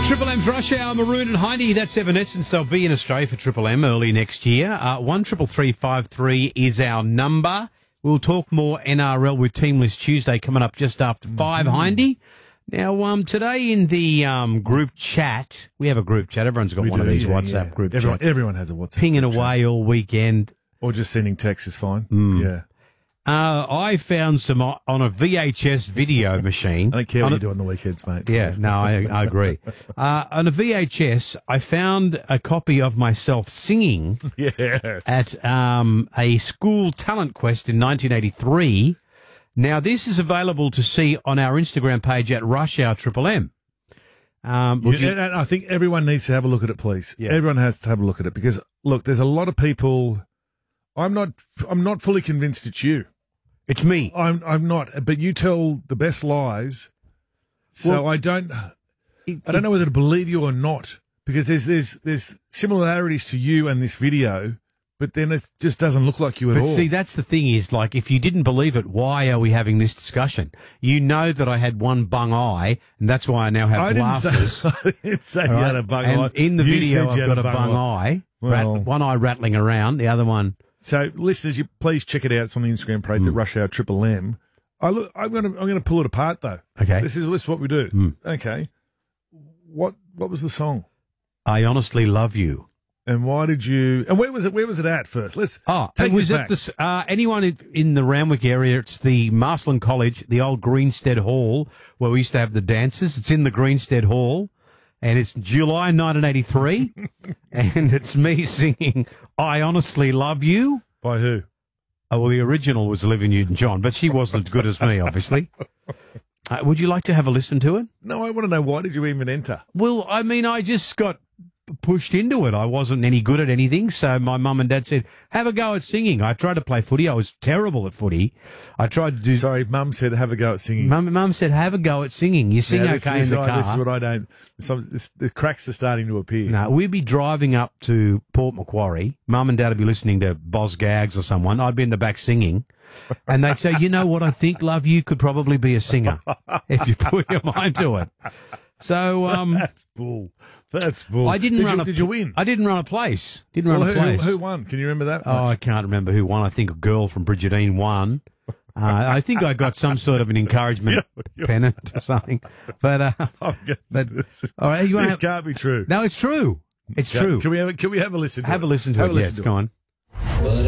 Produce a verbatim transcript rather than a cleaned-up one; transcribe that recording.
Triple M's Rush Hour, Maroon and Heidi. That's Evanescence. They'll be in Australia for Triple M early next year. Uh, one triple three five three is our number. We'll talk more N R L with Team List Tuesday coming up just after five, mm-hmm. Heidi. Now, um, today in the um, group chat, we have a group chat. Everyone's got we one do, of these yeah, WhatsApp yeah. group everyone, chats. Everyone has a WhatsApp Pinging group away chat. all weekend. Or just sending texts is fine. Mm. Yeah. Uh, I found some on a V H S video machine. I don't care what on you a, do on the weekends, mate. Yeah, no, I, I agree. Uh, on a V H S, I found a copy of myself singing yes. at um, a school talent quest in nineteen eighty-three. Now, this is available to see on our Instagram page at Rush Hour Triple M. Um, you, you, and I think everyone needs to have a look at it, please. Yeah. Everyone has to have a look at it because, look, there's a lot of people. I'm not. I'm not fully convinced it's you. It's me. I'm. I'm not. But you tell the best lies, so Well, I don't. it, I don't know whether to believe you or not because there's there's there's similarities to you and this video, but then it just doesn't look like you at But all. see, that's the thing is, like, if you didn't believe it, why are we having this discussion? You know that I had one bung eye, and that's why I now have I didn't glasses. say, I didn't say you All had right? a bung and eye. in the You video, said you I've had got a bung eye. Well, rat, one eye rattling around, the other one. So, listeners, you please check it out. It's on the Instagram page at Rush Hour Triple M. I look. I'm going to. I'm going to pull it apart though. Okay. This is this is what we do. Mm. Okay. What What was the song? I honestly love you. And why did you? And where was it? Where was it at first? Let's. Oh, take it was this at back. the uh, anyone in, in the Randwick area. It's the Marsland College, the old Greenstead Hall, where we used to have the dances. It's in the Greenstead Hall, and it's July nineteen eighty-three, and it's me singing "I Honestly Love You." By who? Oh, well, the original was Olivia Newton-John, but she wasn't as good as me, obviously. Uh, would you like to have a listen to it? No, I want to know why did you even enter? Well, I mean, I just got pushed into it. I wasn't any good at anything, so my mum and dad said, have a go at singing. I tried to play footy. I was terrible at footy. I tried to do... Sorry, Mum said have a go at singing. Mum, mum said, have a go at singing. You sing Now, okay this, in the this, car. This is what I don't... Some, this, the cracks are starting to appear. No, we'd be driving up to Port Macquarie. Mum and Dad would be listening to Boz Gags or someone. I'd be in the back singing. And they'd say, you know what, I think, love, you could probably be a singer if you put your mind to it. So, um... That's bull. That's bull. I didn't did run you, a... Did you win? I didn't run a place. Didn't well, run a who, place. Who, who won? Can you remember that? Oh, I much? can't remember who won. I think a girl from Bridgetine won. Uh, I think I got some sort of an encouragement pennant or something. But, uh, but all right, you want this have, can't be true. No, it's true. It's Can, true. Can we have? Can we have a listen? To have it? a listen to have it. A listen Yes, to go it. on. But